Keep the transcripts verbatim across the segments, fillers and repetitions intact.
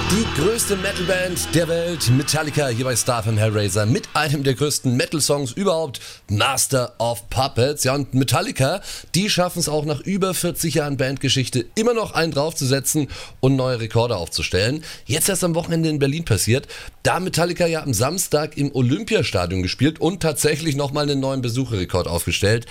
Die größte Metalband der Welt, Metallica, hier bei Star F M Hellraiser, mit einem der größten Metal-Songs überhaupt, Master of Puppets. Ja, und Metallica, die schaffen es auch nach über vierzig Jahren Bandgeschichte immer noch einen draufzusetzen und neue Rekorde aufzustellen. Jetzt erst am Wochenende in Berlin passiert, da Metallica ja am Samstag im Olympiastadion gespielt und tatsächlich nochmal einen neuen Besucherrekord aufgestellt.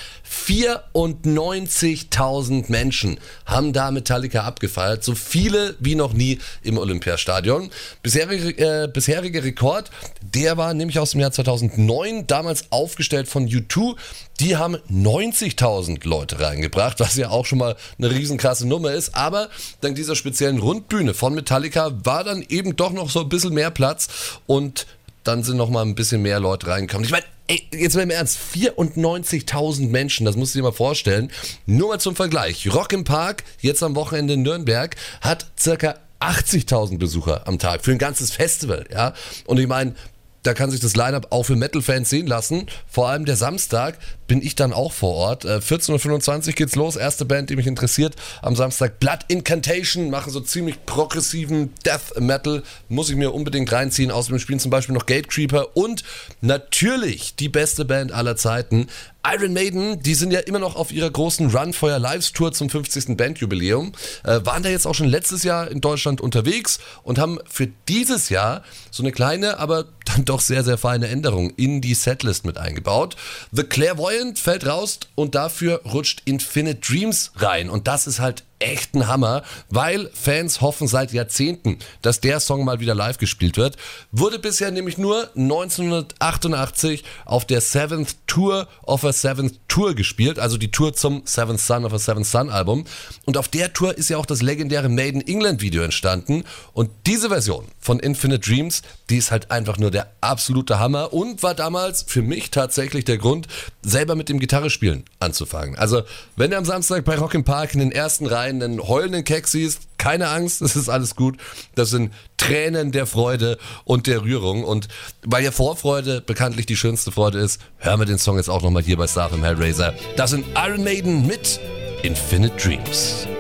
vierundneunzigtausend Menschen haben da Metallica abgefeiert, so viele wie noch nie im Olympiastadion. Bisherige, äh, bisherige Rekord, der war nämlich aus dem Jahr zweitausendneun, damals aufgestellt von U zwei. Die haben neunzigtausend Leute reingebracht, was ja auch schon mal eine riesenkrasse Nummer ist. Aber dank dieser speziellen Rundbühne von Metallica war dann eben doch noch so ein bisschen mehr Platz und dann sind noch mal ein bisschen mehr Leute reingekommen. Ich meine, ey, jetzt mal im Ernst, vierundneunzigtausend Menschen, das musst du dir mal vorstellen. Nur mal zum Vergleich, Rock im Park, jetzt am Wochenende in Nürnberg, hat circa achtzigtausend Besucher am Tag für ein ganzes Festival, ja. Und ich meine, da kann sich das Line-Up auch für Metal-Fans sehen lassen. Vor allem der Samstag bin ich dann auch vor Ort. Äh, vierzehn Uhr fünfundzwanzig geht's los. Erste Band, die mich interessiert am Samstag. Blood Incantation, machen so ziemlich progressiven Death Metal. Muss ich mir unbedingt reinziehen. Außerdem spielen zum Beispiel noch Gatecreeper und natürlich die beste Band aller Zeiten, Iron Maiden. Die sind ja immer noch auf ihrer großen Run for Your Lives Tour zum fünfzigsten Bandjubiläum. Äh, waren da jetzt auch schon letztes Jahr in Deutschland unterwegs und haben für dieses Jahr so eine kleine, aber dann doch sehr, sehr feine Änderung in die Setlist mit eingebaut. The Clairvoyant fällt raus und dafür rutscht Infinite Dreams rein. Und das ist halt echt ein Hammer, weil Fans hoffen seit Jahrzehnten, dass der Song mal wieder live gespielt wird. Wurde bisher nämlich nur neunzehnhundertachtundachtzig auf der Seventh Tour of a Seventh Tour gespielt, also die Tour zum Seventh Son of a Seventh Son Album. Und auf der Tour ist ja auch das legendäre Made in England Video entstanden. Und diese Version von Infinite Dreams, die ist halt einfach nur der absolute Hammer und war damals für mich tatsächlich der Grund, selber mit dem Gitarrespielen anzufangen. Also, wenn du am Samstag bei Rock im Park in den ersten Reihen einen heulenden Keck siehst, keine Angst, es ist alles gut. Das sind Tränen der Freude und der Rührung. Und weil ja Vorfreude bekanntlich die schönste Freude ist, hören wir den Song jetzt auch nochmal hier bei Star F M Hellraiser. Das sind Iron Maiden mit Infinite Dreams.